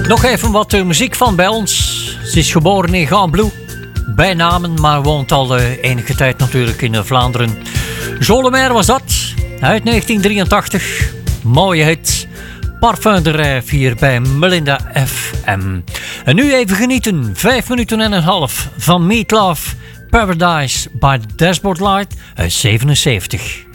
Nog even wat muziek van bij ons. Ze is geboren in Gambloux, bij Namen, maar woont al enige tijd natuurlijk in Vlaanderen. Jolemaire was dat, uit 1983. Mooie hit. Parfum de Rêve hier bij Melinda FM. En nu even genieten, 5 minuten en een half van Meat Loaf, Paradise by the Dashboard Light uit 77.